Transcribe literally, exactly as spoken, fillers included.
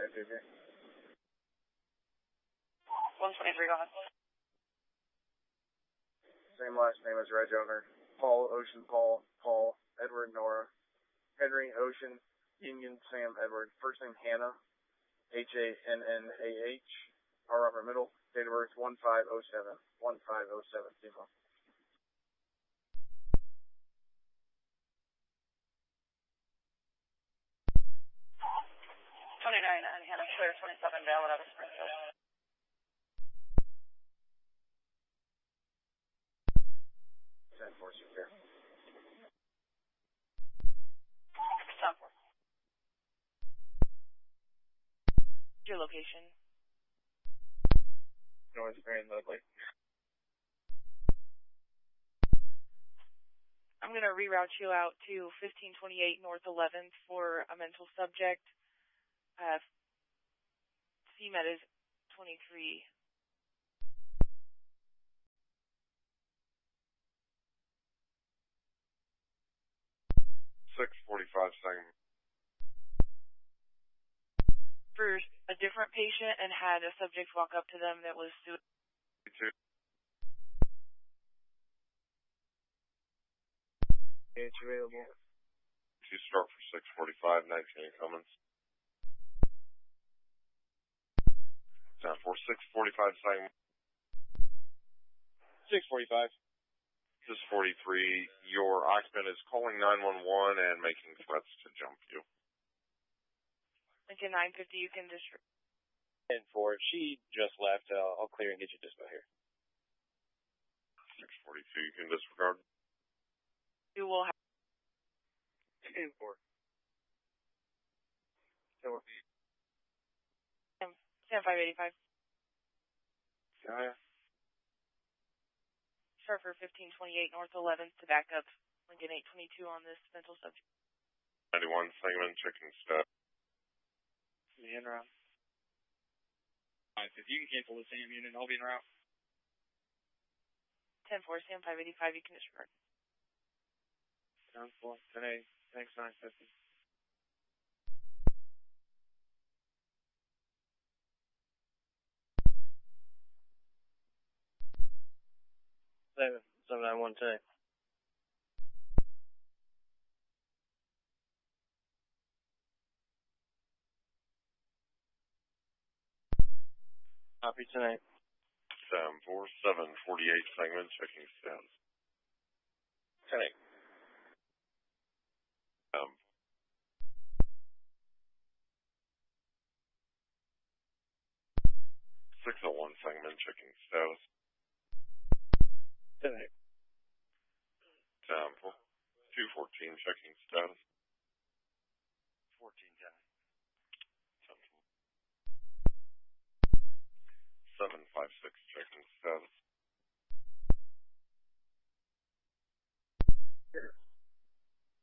fifty. one twenty-three, go ahead. Same last name as Reg owner. Paul, Ocean, Paul, Paul, Edward, Nora, Henry, Ocean, Union, Sam, Edward. First name Hannah, H A N N A H, R Robert Middle. Date of birth one five oh seven. one five oh seven. People. twenty-nine on Hannah Clear, twenty-seven valid out of Springfield. ten four secure. ten four. Your location? North Marion, Ludley. I'm going to reroute you out to fifteen twenty-eight North eleventh for a mental subject. Uh, C M E T is twenty-three. six forty-five second. For a different patient and had a subject walk up to them that was suicidal. It's available. Two start for six forty-five, nineteen Cummins. Down for six forty-five second. six forty-five. This is forty-three. Your occupant is calling nine one one and making threats to jump you. Lincoln nine fifty, you can disregard. ten four. She just left. Uh, I'll clear and get you dispo here. six forty-two, you can disregard. You will have. ten four. ten four. Stand five eighty-five. Yeah. Start for fifteen twenty-eight North eleventh to back up Lincoln eight twenty-two on this mental subject. ninety-one Sangamon, checking status. The en route. Alright, if you can cancel the SAM unit, I'll be en route. ten four, stand five eighty-five, you can disregard. ten four, ten eight, thanks nine fifty. Seven, seven nine one ten. Copy tonight. Sam four seven forty-eight segment, checking status. ten eight. Um, six oh one segment, checking status. ten eight. Sam two fourteen, checking status. fourteen ten. seven five six, checking status.